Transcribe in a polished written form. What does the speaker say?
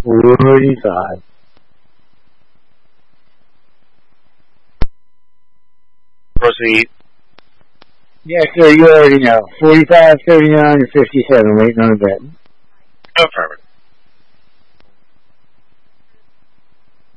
45. Proceed. Yeah, sir, you already know. 45, 39, and 57, waiting on a bet. Affirmative.